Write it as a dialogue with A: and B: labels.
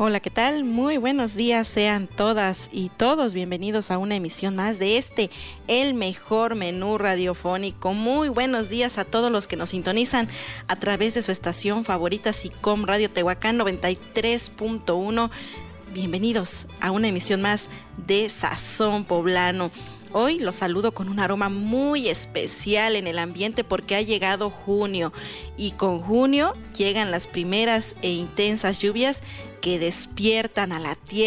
A: Hola, ¿qué tal? Muy buenos días, sean todas y todos bienvenidos a una emisión más de el mejor menú radiofónico. Muy buenos días a todos los que nos sintonizan a través de su estación favorita, SICOM Radio Tehuacán 93.1. Bienvenidos a una emisión más de Sazón Poblano. Hoy los saludo con un aroma muy especial en el ambiente porque ha llegado junio y con junio llegan las primeras e intensas lluvias que despiertan a la tierra